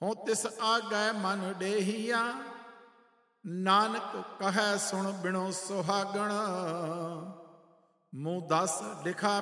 हों तिस आगै मन डेहिया, नानक कहै सुन बिनो सुहागण। मुँह 10 लिखा